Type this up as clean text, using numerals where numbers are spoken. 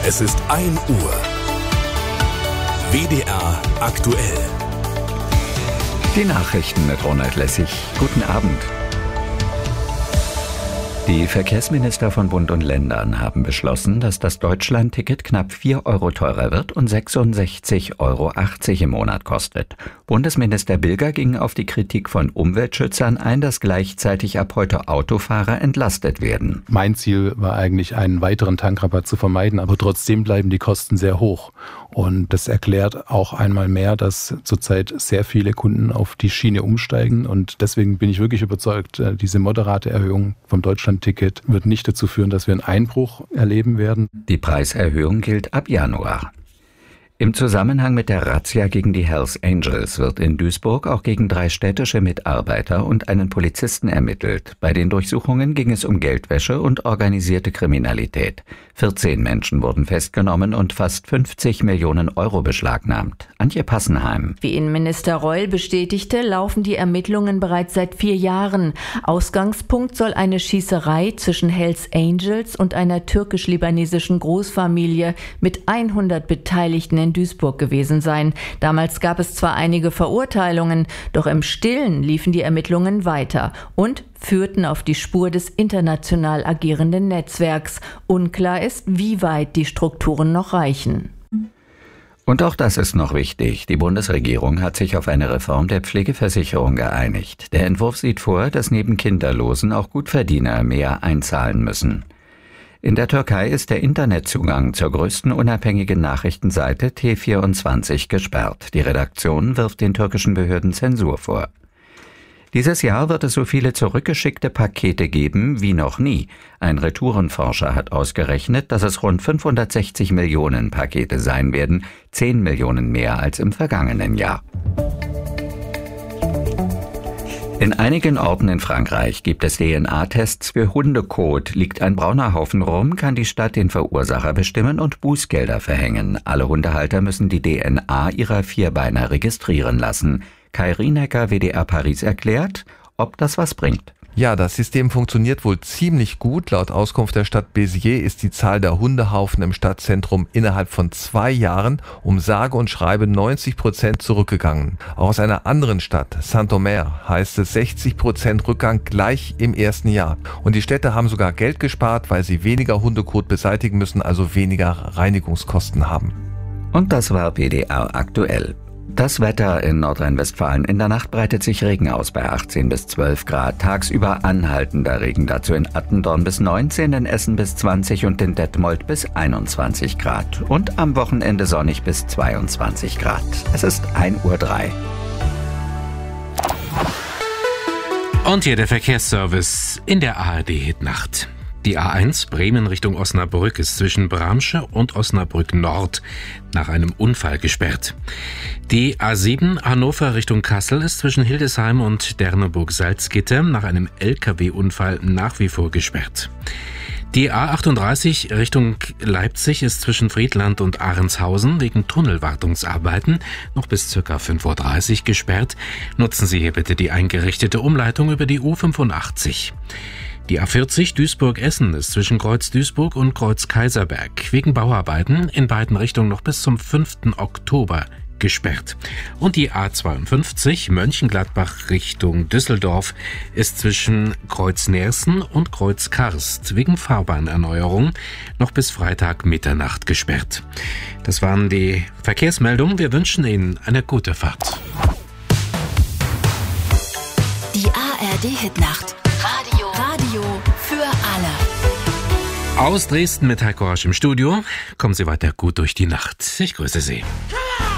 Es ist 1 Uhr. WDR aktuell. Die Nachrichten mit Ronald Lessig. Guten Abend. Die Verkehrsminister von Bund und Ländern haben beschlossen, dass das Deutschland-Ticket knapp 4 Euro teurer wird und 66,80 Euro im Monat kostet. Bundesminister Bilger ging auf die Kritik von Umweltschützern ein, dass gleichzeitig ab heute Autofahrer entlastet werden. Mein Ziel war eigentlich, einen weiteren Tankrabatt zu vermeiden, aber trotzdem bleiben die Kosten sehr hoch. Und das erklärt auch einmal mehr, dass zurzeit sehr viele Kunden auf die Schiene umsteigen. Und deswegen bin ich wirklich überzeugt, diese moderate Erhöhung vom Deutschland-Ticket wird nicht dazu führen, dass wir einen Einbruch erleben werden. Die Preiserhöhung gilt ab Januar. Im Zusammenhang mit der Razzia gegen die Hells Angels wird in Duisburg auch gegen 3 städtische Mitarbeiter und einen Polizisten ermittelt. Bei den Durchsuchungen ging es um Geldwäsche und organisierte Kriminalität. 14 Menschen wurden festgenommen und fast 50 Millionen Euro beschlagnahmt. Antje Passenheim. Wie Innenminister Reul bestätigte, laufen die Ermittlungen bereits seit 4 Jahren. Ausgangspunkt soll eine Schießerei zwischen Hells Angels und einer türkisch-libanesischen Großfamilie mit 100 Beteiligten in Duisburg gewesen sein. Damals gab es zwar einige Verurteilungen, doch im Stillen liefen die Ermittlungen weiter und führten auf die Spur des international agierenden Netzwerks. Unklar ist, wie weit die Strukturen noch reichen. Und auch das ist noch wichtig. Die Bundesregierung hat sich auf eine Reform der Pflegeversicherung geeinigt. Der Entwurf sieht vor, dass neben Kinderlosen auch Gutverdiener mehr einzahlen müssen. In der Türkei ist der Internetzugang zur größten unabhängigen Nachrichtenseite T24 gesperrt. Die Redaktion wirft den türkischen Behörden Zensur vor. Dieses Jahr wird es so viele zurückgeschickte Pakete geben wie noch nie. Ein Retourenforscher hat ausgerechnet, dass es rund 560 Millionen Pakete sein werden, 10 Millionen mehr als im vergangenen Jahr. In einigen Orten in Frankreich gibt es DNA-Tests für Hundekot. Liegt ein brauner Haufen rum, kann die Stadt den Verursacher bestimmen und Bußgelder verhängen. Alle Hundehalter müssen die DNA ihrer Vierbeiner registrieren lassen. Kai Rienecker, WDR Paris, erklärt, ob das was bringt. Ja, das System funktioniert wohl ziemlich gut. Laut Auskunft der Stadt Béziers ist die Zahl der Hundehaufen im Stadtzentrum innerhalb von 2 Jahren um sage und schreibe 90% zurückgegangen. Auch aus einer anderen Stadt, Saint-Omer, heißt es 60% Rückgang gleich im ersten Jahr. Und die Städte haben sogar Geld gespart, weil sie weniger Hundekot beseitigen müssen, also weniger Reinigungskosten haben. Und das war WDR aktuell. Das Wetter in Nordrhein-Westfalen. In der Nacht breitet sich Regen aus bei 18 bis 12 Grad. Tagsüber anhaltender Regen, dazu in Attendorn bis 19, in Essen bis 20 und in Detmold bis 21 Grad. Und am Wochenende sonnig bis 22 Grad. Es ist 1:03 Uhr. Und hier der Verkehrsservice in der ARD-Hitnacht. Die A1 Bremen Richtung Osnabrück ist zwischen Bramsche und Osnabrück Nord nach einem Unfall gesperrt. Die A7 Hannover Richtung Kassel ist zwischen Hildesheim und Derneburg-Salzgitter nach einem LKW-Unfall nach wie vor gesperrt. Die A38 Richtung Leipzig ist zwischen Friedland und Ahrenshausen wegen Tunnelwartungsarbeiten noch bis ca. 5:30 Uhr gesperrt. Nutzen Sie hier bitte die eingerichtete Umleitung über die U85. Die A40 Duisburg-Essen ist zwischen Kreuz Duisburg und Kreuz Kaiserberg wegen Bauarbeiten in beiden Richtungen noch bis zum 5. Oktober gesperrt. Und die A52 Mönchengladbach Richtung Düsseldorf ist zwischen Kreuz Neersen und Kreuz Karst wegen Fahrbahnerneuerung noch bis Freitag Mitternacht gesperrt. Das waren die Verkehrsmeldungen. Wir wünschen Ihnen eine gute Fahrt. Die ARD-Hitnacht. Radio für alle. Aus Dresden mit Heiko Rasch im Studio. Kommen Sie weiter gut durch die Nacht. Ich grüße Sie.